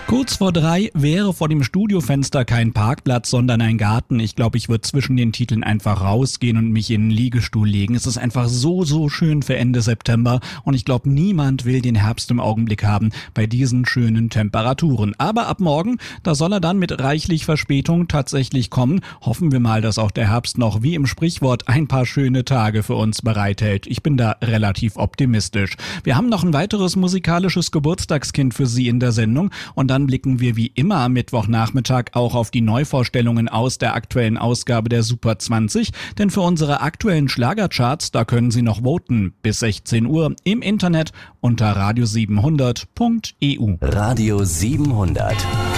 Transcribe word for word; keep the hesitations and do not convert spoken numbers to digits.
Kurz vor drei wäre vor dem Studiofenster kein Parkplatz, sondern ein Garten. Ich glaube, ich würde zwischen den Titeln einfach rausgehen und mich in einen Liegestuhl legen. Es ist einfach so, so schön für Ende September und ich glaube, niemand will den Herbst im Augenblick haben bei diesen schönen Temperaturen. Aber ab morgen, da soll er dann mit reichlich Verspätung tatsächlich kommen. Hoffen wir mal, dass auch der Herbst noch wie im Sprichwort ein paar schöne Tage für uns bereithält. Ich bin da relativ optimistisch. Wir haben noch ein weiteres musikalisches Geburtstagskind für Sie in der Sendung und dann blicken wir wie immer am Mittwochnachmittag auch auf die Neuvorstellungen aus der aktuellen Ausgabe der Super zwanzig, denn für unsere aktuellen Schlagercharts, da können Sie noch voten bis sechzehn Uhr im Internet unter radio siebenhundert punkt e u. Radio siebenhundert.